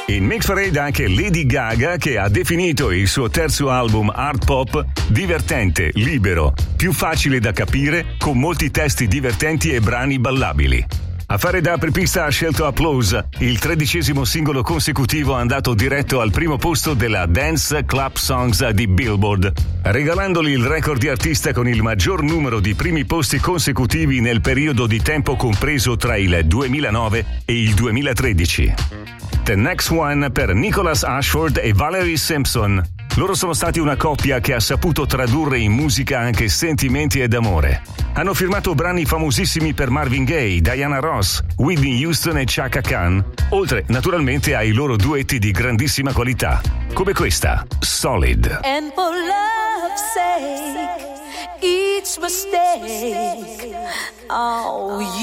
In Mix Parade anche Lady Gaga, che ha definito il suo terzo album Art Pop divertente, libero, più facile da capire, con molti testi divertenti e brani ballabili. A fare da apripista ha scelto Applause, il 13° singolo consecutivo andato diretto al primo posto della Dance Club Songs di Billboard, regalandogli il record di artista con il maggior numero di primi posti consecutivi nel periodo di tempo compreso tra il 2009 e il 2013. The Next One per Nicholas Ashford e Valerie Simpson. Loro sono stati una coppia che ha saputo tradurre in musica anche sentimenti ed amore. Hanno firmato brani famosissimi per Marvin Gaye, Diana Ross, Whitney Houston e Chaka Khan, oltre naturalmente ai loro duetti di grandissima qualità, come questa, Solid. And for love's sake, each mistake, oh,